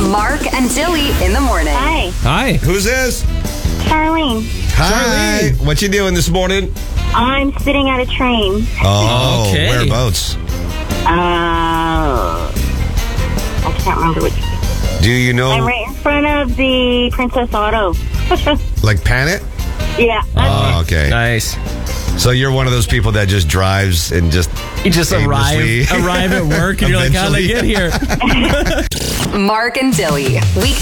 Mark and Dilly in the morning. Hi, Hi. Who's this? Charlene. Hi. What you doing this morning? I'm sitting at a train. Oh, Okay. whereabouts? I can't remember which. Do you know, I'm right in front of the Princess Auto. like, Panet? Yeah. Oh, okay. Nice. So you're one of those people that just drives and just You just aimlessly- arrive at work and you're like, how'd I get here? Mark and Dilly.